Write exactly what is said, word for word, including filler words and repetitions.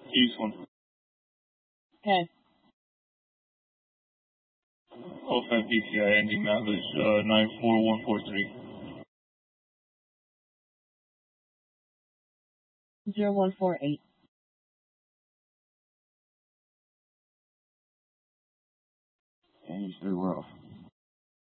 East one. Okay. oh five D C I ending mileage uh, nine four one four three. zero one four eight. And you still rough.